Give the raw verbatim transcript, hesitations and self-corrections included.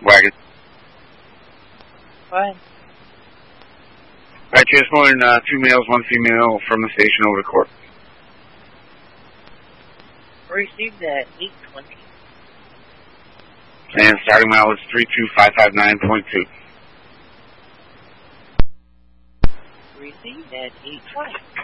Wagon. Go ahead. Alright, transporting uh, two males, one female from the station over to court. Received at eight twenty. And starting mile is three two five five nine point two. Received at eight twenty.